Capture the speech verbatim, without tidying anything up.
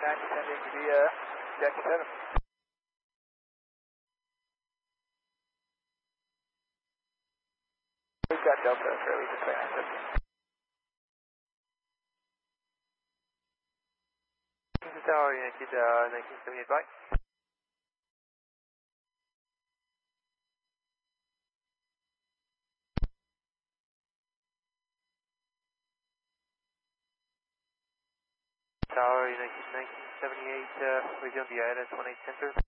nine descending via deck seven. We've got Delta, fairly just by nine seventy. Tower, United uh, nineteen seventy-eight, bye. Tower, United nineteen seventy-eight, uh, region the island one eight center.